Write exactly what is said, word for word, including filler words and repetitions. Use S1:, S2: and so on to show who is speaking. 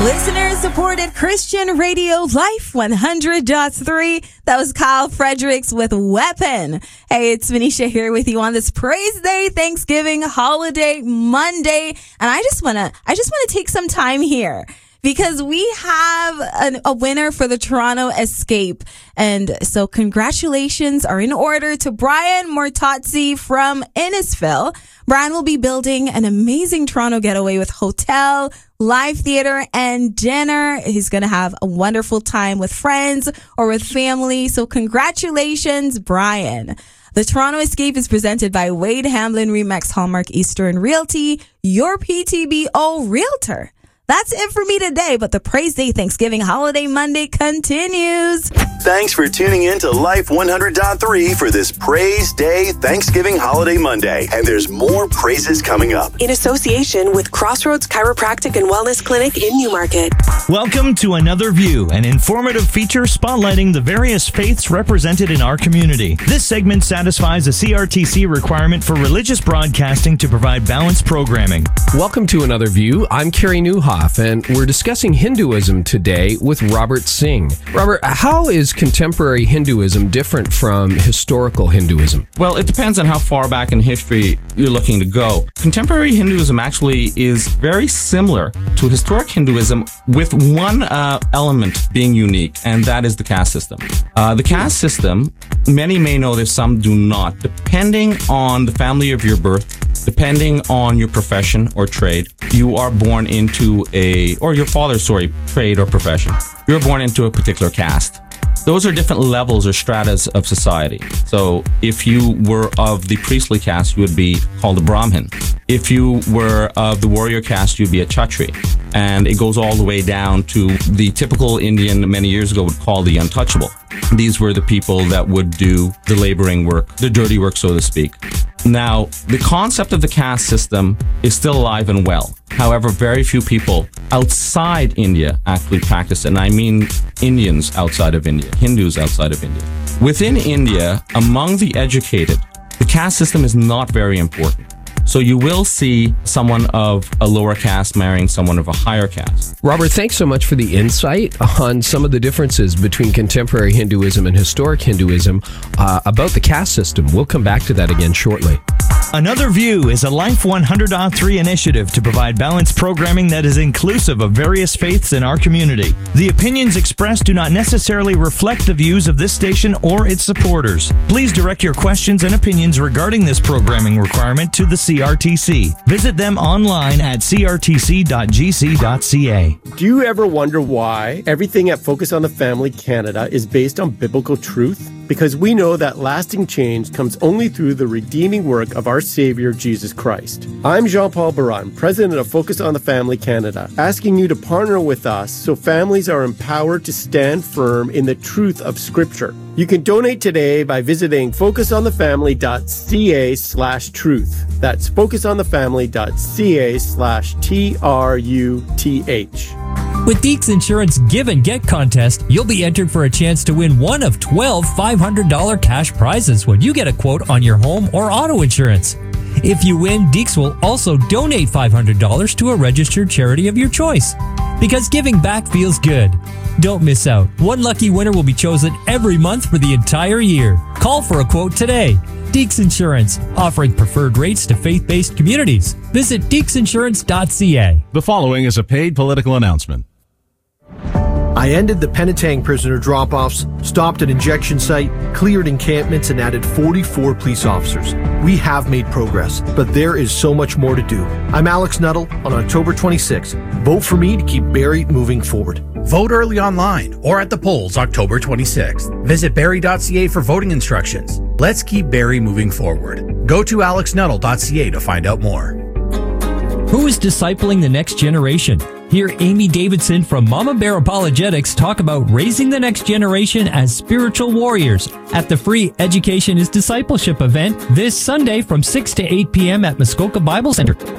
S1: Listener-supported Christian radio, Life one hundred point three. That was Kyle Fredericks with Weapon. Hey, it's Manisha here with you on this Praise Day, Thanksgiving, Holiday Monday. And I just want to, I just want to take some time here because we have an, a winner for the Toronto Escape. And so congratulations are in order to Brian Mortazzi from Innisfil. Brian will be building an amazing Toronto getaway with hotel, live theater, and dinner. He's going to have a wonderful time with friends or with family. So congratulations, Brian. The Toronto Escape is presented by Wade Hamblin Remax Hallmark Eastern Realty, your P T B O Realtor. That's it for me today, but the Praise Day Thanksgiving Holiday Monday continues.
S2: Thanks for tuning in to Life one hundred point three for this Praise Day Thanksgiving Holiday Monday. And there's more praises coming up.
S3: In association with Crossroads Chiropractic and Wellness Clinic in Newmarket.
S4: Welcome to Another View, an informative feature spotlighting the various faiths represented in our community. This segment satisfies a C R T C requirement for religious broadcasting to provide balanced programming.
S5: Welcome to Another View. I'm Kerry Newhoff, and we're discussing Hinduism today with Robert Singh. Robert, how is contemporary Hinduism different from historical Hinduism?
S6: Well, it depends on how far back in history you're looking to go. Contemporary Hinduism actually is very similar to historic Hinduism, with one uh, element being unique, and that is the caste system. Uh, the caste system, many may know this, some do not. Depending on the family of your birth, depending on your profession or trade, you are born into a, or your father's, sorry, trade or profession. You're born into a particular caste. Those are different levels or stratas of society. So if you were of the priestly caste, you would be called a Brahmin. If you were of the warrior caste, you'd be a Kshatri. And it goes all the way down to the typical Indian many years ago would call the untouchable. These were the people that would do the laboring work, the dirty work, so to speak. Now, the concept of the caste system is still alive and well. However, very few people outside India actually practice it. And I mean Indians outside of India, Hindus outside of India. Within India, among the educated, the caste system is not very important. So you will see someone of a lower caste marrying someone of a higher caste.
S5: Robert, thanks so much for the insight on some of the differences between contemporary Hinduism and historic Hinduism uh, about the caste system. We'll come back to that again shortly.
S4: Another View is a Life one hundred point three initiative to provide balanced programming that is inclusive of various faiths in our community. The opinions expressed do not necessarily reflect the views of this station or its supporters. Please direct your questions and opinions regarding this programming requirement to the C R T C. Visit them online at c r t c dot g c dot c a.
S7: Do you ever wonder why everything at Focus on the Family Canada is based on biblical truth? Because we know that lasting change comes only through the redeeming work of our Savior, Jesus Christ. I'm Jean-Paul Baran, President of Focus on the Family Canada, asking you to partner with us so families are empowered to stand firm in the truth of Scripture. You can donate today by visiting focus on the family dot c a slash truth. That's focus on the family dot c a slash T R U T H.
S8: With Deeks Insurance Give and Get contest, you'll be entered for a chance to win one of twelve five hundred dollars cash prizes when you get a quote on your home or auto insurance. If you win, Deeks will also donate five hundred dollars to a registered charity of your choice. Because giving back feels good. Don't miss out. One lucky winner will be chosen every month for the entire year. Call for a quote today. Deeks Insurance, offering preferred rates to faith-based communities. Visit deeks insurance dot c a.
S9: The following is a paid political announcement.
S10: I ended the Penetang prisoner drop-offs, stopped an injection site, cleared encampments, and added forty-four police officers. We have made progress, but there is so much more to do. I'm Alex Nuttall. On October twenty-sixth, vote for me to keep Barrie moving forward.
S11: Vote early online or at the polls October twenty-sixth. Visit barrie dot c a for voting instructions. Let's keep Barrie moving forward. Go to alex nuttall dot c a to find out more.
S8: Who is discipling the next generation? Hear Amy Davidson from Mama Bear Apologetics talk about raising the next generation as spiritual warriors at the free Education is Discipleship event this Sunday from six to eight p.m. at Muskoka Bible Center.